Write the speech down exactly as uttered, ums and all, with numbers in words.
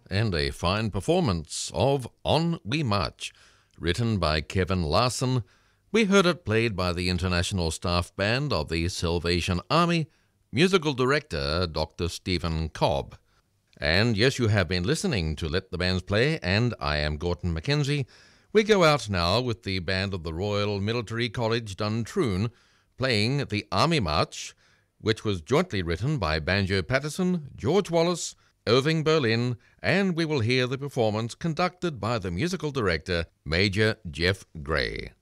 and a fine performance of On We March, written by Kevin Larson. We heard it played by the International Staff Band of the Salvation Army, musical director Doctor Stephen Cobb. And yes, you have been listening to Let the Bands Play, and I am Gordon Mackenzie. We go out now with the band of the Royal Military College Duntroon playing the Army March, which was jointly written by Banjo Patterson, George Wallace, Irving Berlin, and we will hear the performance conducted by the musical director, Major Jeff Gray.